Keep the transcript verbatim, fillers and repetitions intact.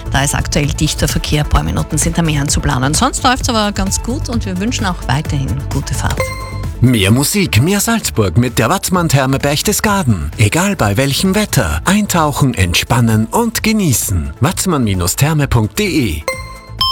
Da ist aktuell dichter Verkehr, ein paar Minuten sind da mehr anzuplanen. Sonst läuft es aber ganz gut und wir wünschen auch weiterhin gute Fahrt. Mehr Musik, mehr Salzburg mit der Watzmann-Therme Berchtesgaden. Egal bei welchem Wetter. Eintauchen, entspannen und genießen. watzmann Bindestrich therme punkt de